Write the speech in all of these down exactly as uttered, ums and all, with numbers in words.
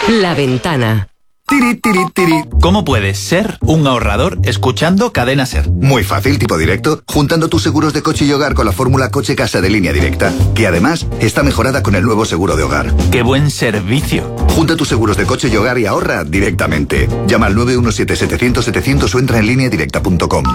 La Ventana. Tiri, tiri, tiri. ¿Cómo puedes ser un ahorrador escuchando Cadena Ser? Muy fácil, tipo directo, juntando tus seguros de coche y hogar con la fórmula Coche-Casa de Línea Directa, que además está mejorada con el nuevo seguro de hogar. ¡Qué buen servicio! Junta tus seguros de coche y hogar y ahorra directamente. Llama al nueve uno siete, setecientos, setecientos o entra en línea directa punto com.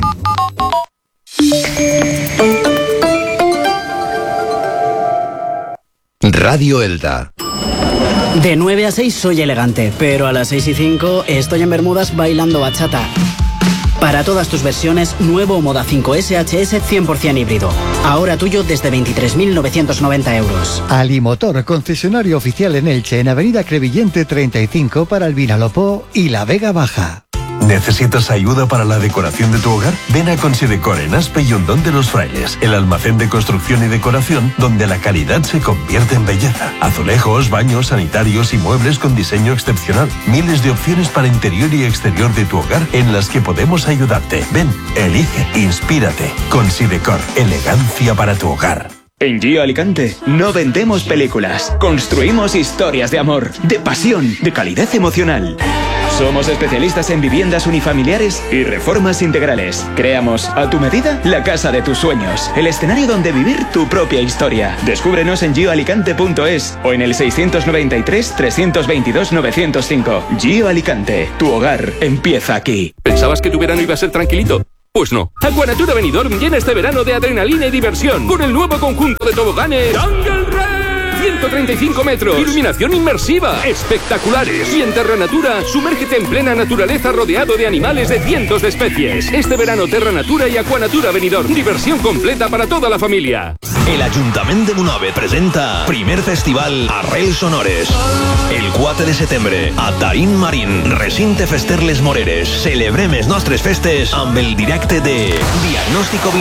Radio Elda. De nueve a seis soy elegante, pero a las seis y cinco estoy en Bermudas bailando bachata. Para todas tus versiones, nuevo Moda cinco S H S cien por ciento híbrido. Ahora tuyo desde veintitrés mil novecientos noventa euros. Alimotor, concesionario oficial en Elche, en Avenida Crevillente treinta y cinco para el Vinalopó y la Vega Baja. ¿Necesitas ayuda para la decoración de tu hogar? Ven a Considecor en Aspe y Hondón de los Frailes, el almacén de construcción y decoración donde la calidad se convierte en belleza. Azulejos, baños, sanitarios y muebles con diseño excepcional. Miles de opciones para interior y exterior de tu hogar en las que podemos ayudarte. Ven, elige, inspírate. Considecor, elegancia para tu hogar. En Gio Alicante no vendemos películas, construimos historias de amor, de pasión, de calidez emocional. Somos especialistas en viviendas unifamiliares y reformas integrales. Creamos a tu medida la casa de tus sueños, el escenario donde vivir tu propia historia. Descúbrenos en gio alicante punto es o en el seiscientos noventa y tres, trescientos veintidós, novecientos cinco. Gio Alicante, tu hogar empieza aquí. ¿Pensabas que tu verano iba a ser tranquilito? Pues no. Aquanatura Benidorm llena este verano de adrenalina y diversión con el nuevo conjunto de toboganes Jungle Ray. ciento treinta y cinco metros, iluminación inmersiva, espectaculares. Y en Terra Natura, sumérgete en plena naturaleza rodeado de animales de cientos de especies. Este verano Terra Natura y Aquanatura Benidorm, diversión completa para toda la familia. El Ayuntamiento de Monove presenta primer festival Arrels Sonores. El quatre de setembre, a Taín Marín, recinte fester les Moreres. Celebrem els nostres festes amb el directe de Diagnóstico